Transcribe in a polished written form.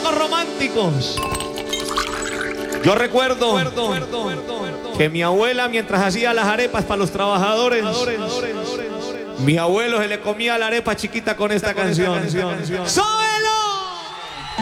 somos románticos. Yo recuerdo que mi abuela, mientras hacía las arepas para los trabajadores, mi abuelo se le comía la arepa chiquita con esta canción. ¡Soy